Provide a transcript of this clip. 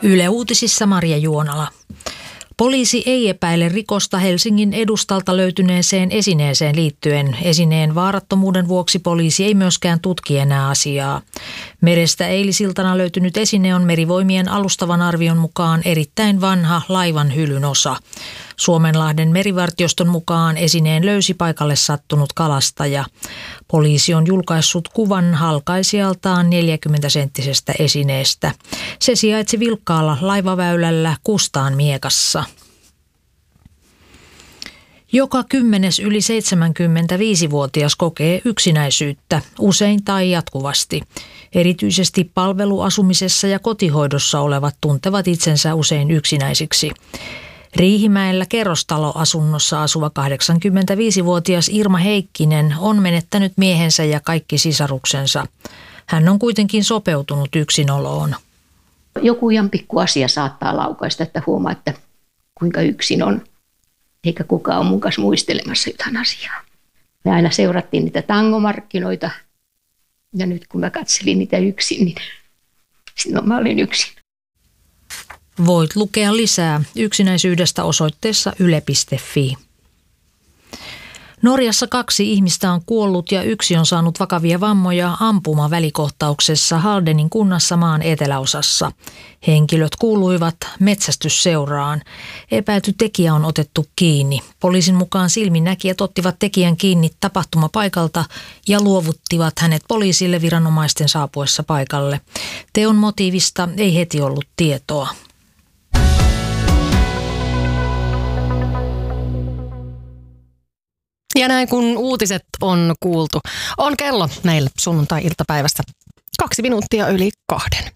Yle Uutisissa Marja Juonala. Poliisi ei epäile rikosta Helsingin edustalta löytyneeseen esineeseen liittyen. Esineen vaarattomuuden vuoksi poliisi ei myöskään tutki enää asiaa. Merestä eilisiltana löytynyt esine on Merivoimien alustavan arvion mukaan erittäin vanha laivan hylyn osa. Suomenlahden merivartioston mukaan esineen löysi paikalle sattunut kalastaja. Poliisi on julkaissut kuvan halkaisijaltaan 40-senttisestä esineestä. Se sijaitsi vilkkaalla laivaväylällä Kustaan miekassa. Joka 10. yli 75-vuotias kokee yksinäisyyttä, usein tai jatkuvasti. Erityisesti palveluasumisessa ja kotihoidossa olevat tuntevat itsensä usein yksinäisiksi. Riihimäellä kerrostaloasunnossa asuva 85-vuotias Irma Heikkinen on menettänyt miehensä ja kaikki sisaruksensa. Hän on kuitenkin sopeutunut yksinoloon. Joku ihan pikku asia saattaa laukaista, että huomaa, että kuinka yksin on, eikä kukaan ole mun kanssa muistelemassa jotain asiaa. Me aina seurattiin niitä tangomarkkinoita ja nyt kun mä katselin niitä yksin, niin silloin mä olin yksin. Voit lukea lisää yksinäisyydestä osoitteessa yle.fi. Norjassa 2 ihmistä on kuollut ja 1 on saanut vakavia vammoja ampumavälikohtauksessa Haldenin kunnassa maan eteläosassa. Henkilöt kuuluivat metsästysseuraan. Epäilty tekijä on otettu kiinni. Poliisin mukaan silminnäkijät ottivat tekijän kiinni tapahtumapaikalta ja luovuttivat hänet poliisille viranomaisten saapuessa paikalle. Teon motiivista ei heti ollut tietoa. Ja näin kun uutiset on kuultu, on kello meillä sunnuntai-iltapäivästä 2 minuuttia yli 2.